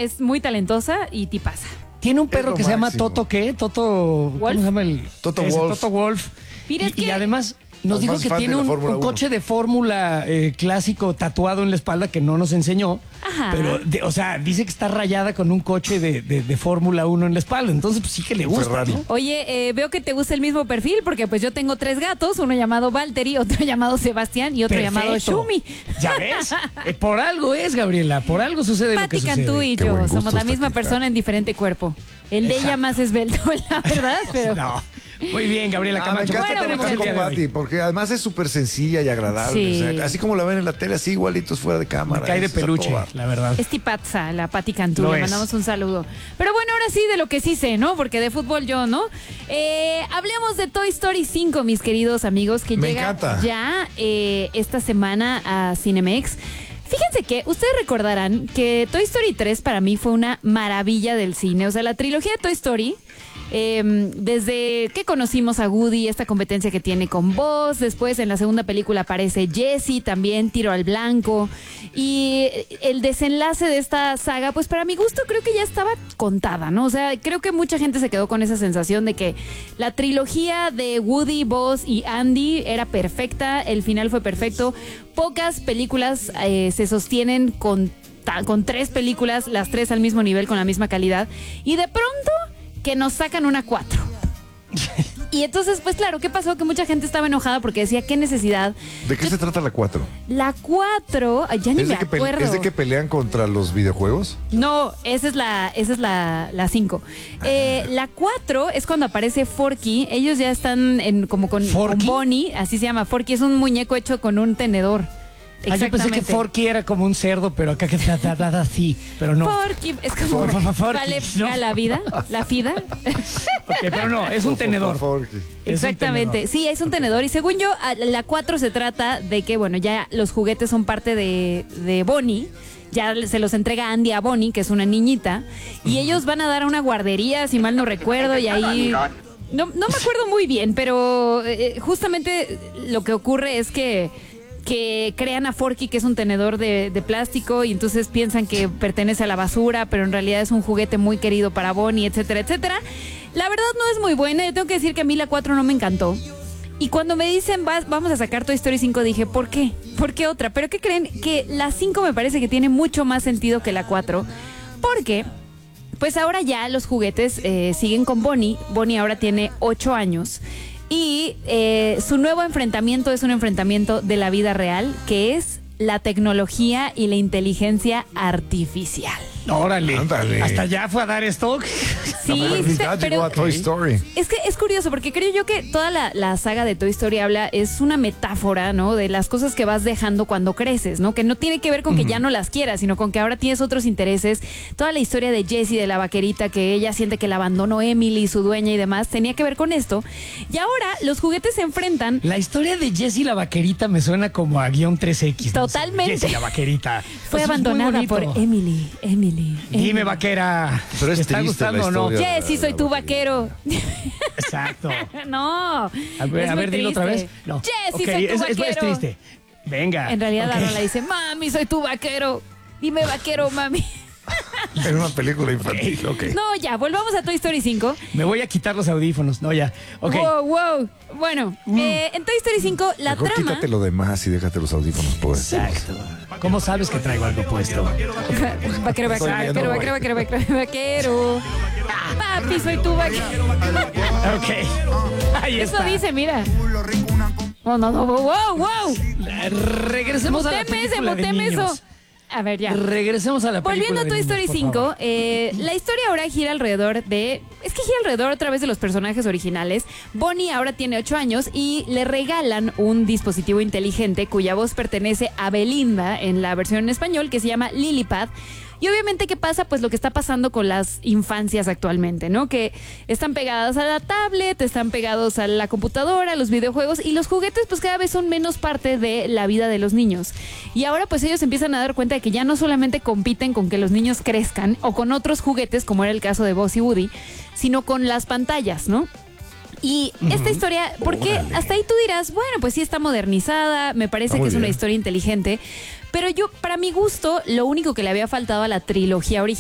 es muy talentosa y tipaza. Tiene un perro que se llama máximo. Toto, ¿qué? Toto... ¿Wolf? ¿Cómo se llama el...? Toto ese, Wolf. Toto Wolf. Mira, es Y que- además nos dijo Más que fan tiene de la un Fórmula 1. coche de fórmula clásico tatuado en la espalda que no nos enseñó. Ajá. Pero, o sea, dice que está rayada con un coche de Fórmula 1 en la espalda. Entonces, pues sí que le gusta, Ferrari. ¿no? Oye, veo que te gusta el mismo perfil porque pues yo tengo 3 gatos, uno llamado Valtteri, otro llamado Sebastián y otro llamado Perfecto. Shumi. ¿Ya ves? Por algo es, Gabriela. Por algo sucede lo que Pati sucede. Cantú y Qué yo buen gusto somos la está misma aquí, persona en diferente cuerpo. El de ella Exacto. más esbelto, la verdad, pero... No. Muy bien, Gabriela Me Camacho. encanta Bueno, trabajar muchachos. con el día de hoy. Pati, porque además es súper sencilla y agradable. Sí. O sea, así como la ven en la tele, así igualitos fuera de cámara. Me cae de Es a todo peluche, dar. la verdad. Es tipaza, la Pati Cantú, Lo le es. mandamos un saludo. Pero bueno, ahora sí, de lo que sí sé, ¿no? Porque de fútbol yo, ¿no? Hablemos de Toy Story 5, mis queridos amigos, que Me llega encanta. ya esta semana a Cinemex. Fíjense que ustedes recordarán que Toy Story 3 para mí fue una maravilla del cine. O sea, la trilogía de Toy Story, desde que conocimos a Woody, esta competencia que tiene con Buzz, después en la segunda película aparece Jessie, también Tiro al Blanco, y el desenlace de esta saga, pues para mi gusto creo que ya estaba contada, ¿no? O sea, creo que mucha gente se quedó con esa sensación de que la trilogía de Woody, Buzz y Andy era perfecta, el final fue perfecto, pocas películas se sostienen con 3 películas, las 3 al mismo nivel, con la misma calidad, y de pronto que nos sacan una 4. Y entonces, pues claro, ¿qué pasó? Que mucha gente estaba enojada porque decía, ¿qué necesidad? ¿De qué se trata la 4? La 4, ay, ya ni me acuerdo. ¿Es de que pelean contra los videojuegos? No, esa es la 5. La 4 es cuando aparece Forky. Ellos ya están como con ¿Forky? Bonnie, así se llama. Forky es un muñeco hecho con un tenedor. Ah, yo pensé que Forky era como un cerdo, pero acá que trata así, pero no. Forky, es como Forky, vale ¿no? a la vida, la fida. Ok, pero no, es un tenedor. Forky. Es un Exactamente, tenedor. sí, es un tenedor. Y según yo, la 4 se trata de que, bueno, ya los juguetes son parte de Bonnie. Ya se los entrega Andy a Bonnie, que es una niñita. Y ellos van a dar a una guardería, si mal no recuerdo, y ahí... No me acuerdo muy bien, pero justamente lo que ocurre es que crean a Forky, que es un tenedor de plástico, y entonces piensan que pertenece a la basura, pero en realidad es un juguete muy querido para Bonnie, etcétera, etcétera. La verdad no es muy buena, yo tengo que decir que a mí la 4 no me encantó. Y cuando me dicen, vamos a sacar Toy Story 5, dije, ¿por qué? ¿Por qué otra? Pero ¿qué creen? Que la 5 me parece que tiene mucho más sentido que la 4, porque... Pues ahora ya los juguetes siguen con Bonnie. Bonnie ahora tiene 8 años. Y su nuevo enfrentamiento es un enfrentamiento de la vida real, que es la tecnología y la inteligencia artificial. Órale. Ándale. Hasta ya fue a dar stock. Sí, Ya llegó a Toy Story. es que es curioso porque creo yo que toda la saga de Toy Story es una metáfora, ¿no? De las cosas que vas dejando cuando creces, ¿no? Que no tiene que ver con que ya no las quieras, sino con que ahora tienes otros intereses. Toda la historia de Jessie, de la vaquerita, que ella siente que la abandonó Emily, su dueña y demás, tenía que ver con esto. Y ahora los juguetes se enfrentan. La historia de Jessie la vaquerita me suena como a guión 3X. ¿no? Totalmente. Jessie la vaquerita. Fue Eso es muy abandonada bonito. por Emily. Dime, vaquera. Pero es ¿te está triste gustando la o no? historia. Jessie, soy tu vaquero. Exacto. No. A ver, dilo otra vez. No. Jessie, Ok, soy tu es vaquero. triste. Venga. En realidad, ok. Aaron le dice, mami, soy tu vaquero. Dime vaquero, mami. En una película infantil, ok. No, ya, volvamos a Toy Story 5. Me voy a quitar los audífonos. No, ya. Ok. Wow. Bueno, en Toy Story 5, la Mejor trama... quítate lo demás y déjate los audífonos, pues. Exacto. ¿Cómo sabes que traigo algo puesto? Vaquero. Papi, soy tu vaquero. Ok. Ahí Eso está. dice, mira. Oh, no, wow. Regresemos a la película de muteme eso. niños. A ver, ya. Regresemos a la película Volviendo a de Toy niños, Story por 5, favor. la historia ahora gira alrededor de... Es que gira alrededor otra vez de los personajes originales. Bonnie ahora tiene 8 años y le regalan un dispositivo inteligente cuya voz pertenece a Belinda en la versión en español, que se llama Lilipad. Y obviamente, ¿qué pasa? Pues lo que está pasando con las infancias actualmente, ¿no? Que están pegadas a la tablet, están pegados a la computadora, a los videojuegos, y los juguetes pues cada vez son menos parte de la vida de los niños. Y ahora pues ellos empiezan a dar cuenta de que ya no solamente compiten con que los niños crezcan o con otros juguetes, como era el caso de Buzz y Woody, sino con las pantallas, ¿no? Y esta historia, porque Órale. hasta ahí tú dirás, bueno, pues sí está modernizada, me parece Está que muy es una bien. historia inteligente, pero yo, para mi gusto, lo único que le había faltado a la trilogía original